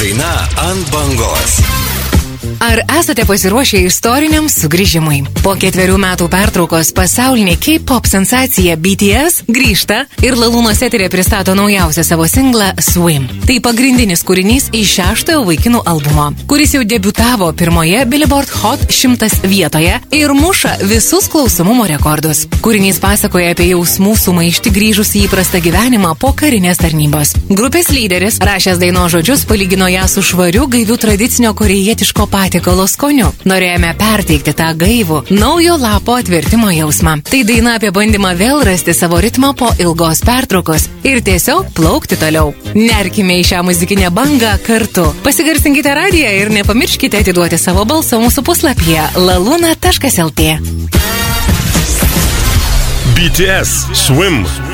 daina ant bangos. Ar esate pasiruošę istoriniam sugrįžimui? Po 4 metų pertraukos pasaulinė K-pop sensacija BTS grįžta ir Lalūnos eterė pristato naujausią savo singlą Swim. Tai pagrindinis kūrinys iš 6-ojo vaikinų albumo, kuris jau debiutavo pirmoje Billboard Hot 100 vietoje ir muša visus klausomumo rekordus. Kūrinys pasakoja apie jausmų sumaištį grįžus į įprastą gyvenimą po karinės tarnybos. Grupės lyderis, rašęs dainos žodžius, palygino ją su švariu, gaiviu tradicinio korėjietiško patiekalo skoniu. Norėjome perteikti tą gaivų, naujo lapo atvertimo jausmą. Tai daina apie bandymą vėl rasti savo ritmą po ilgos pertraukos ir tiesiog plaukti toliau. Nerkime į šią muzikinę bangą kartu. Pasigarsinkite radiją ir nepamirškite atiduoti savo balsą mūsų puslapyje laluna.lt. BTS Swim.